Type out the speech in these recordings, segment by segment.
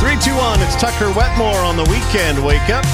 3-2-1, it's Tucker Wetmore on the weekend. Wake up.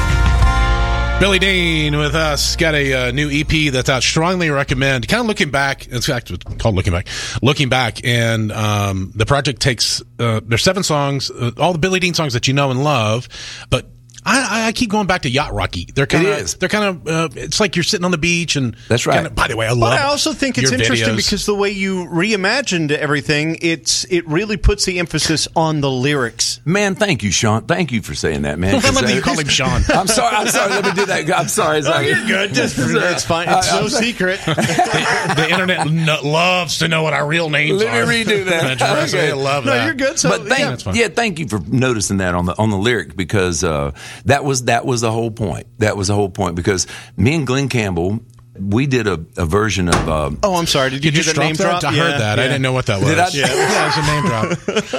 Billy Dean with us. Got a new EP that's out. Strongly recommend. Kind of looking back. In fact, it's called Looking Back. Looking back, and the project takes. There's 7 songs, all the Billy Dean songs that you know and love, but I keep going back to Yacht Rocky. They're kind of. It's like you're sitting on the beach, and that's right. Kinda, by the way, I love. But I also think it's interesting because the way you reimagined everything, it really puts the emphasis on the lyrics. Man, thank you, Sean. Thank you for saying that, man. I love that you call him Sean. I'm sorry. Let me do that. I'm sorry. Oh, you're good. It's fine. It's no secret. The internet loves to know what our real names are. Let me redo that. I love that. No, you're good. So, but thank you for noticing that on the lyric, because that was the whole point. That was the whole point, because me and Glenn Campbell, we did a version of. Oh, I'm sorry. Did you do the name drop? I heard that. Yeah. I didn't know what that was. Did I? Yeah, it was a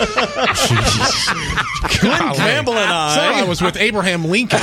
name drop. Glenn Campbell and I was with Abraham Lincoln,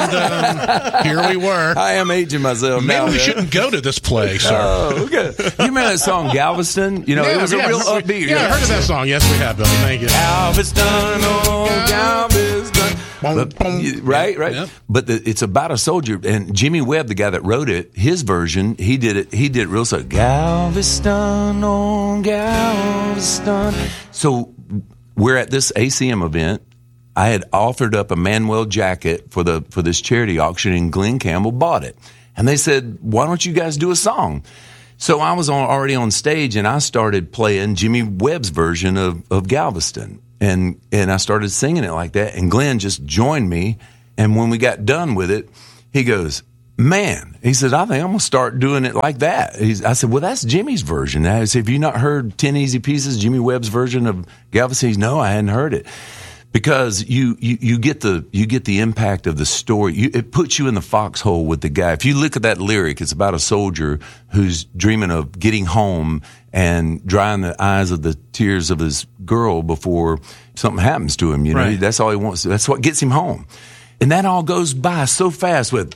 and here we were. I am aging myself. Maybe we shouldn't go to this play, sir. Oh, okay. You remember that song Galveston? You know, it was a real upbeat. Yeah, I heard of that song. Yes, we have, Billy. Thank you. Galveston, oh, Galveston. Right. Yep. But it's about a soldier, and Jimmy Webb, the guy that wrote it, his version, he did it real slow. Galveston, oh, Galveston. So we're at this ACM event. I had offered up a Manuel jacket for this charity auction, and Glenn Campbell bought it. And they said, "Why don't you guys do a song?" So I was already on stage, and I started playing Jimmy Webb's version of Galveston. And I started singing it like that, and Glenn just joined me. And when we got done with it, he goes, "Man," he said, "I think I'm going to start doing it like that." I said, "Well, that's Jimmy's version." I said, "Have you not heard 10 Easy Pieces, Jimmy Webb's version of Galveston?" He said, "No, I hadn't heard it." Because you get the impact of the story. It puts you in the foxhole with the guy. If you look at that lyric, it's about a soldier who's dreaming of getting home and drying the eyes of the tears of his girl before something happens to him. You know, right. That's all he wants. That's what gets him home. And that all goes by so fast with.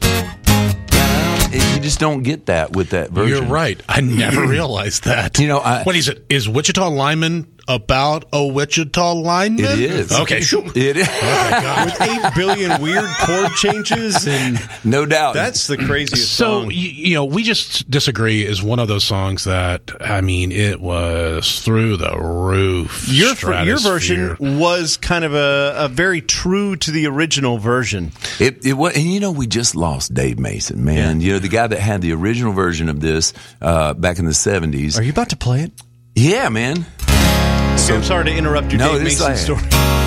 You just don't get that with that version. You're right. I never realized that. You know, what is it? Is Wichita Lineman about a Wichita lineman? It is. Okay, sure. It is. Oh my God. With 8 billion weird chord changes, and no doubt, that's the craziest so, song. You know, We Just Disagree is one of those songs that, I mean, it was through the roof. Your version was kind of a very true to the original version. It was, and you know, we just lost Dave Mason, man. Yeah. You know, the guy that had the original version of this back in the 70s. Are you about to play it? Yeah, man. So I'm sorry to interrupt your Dave Mason story.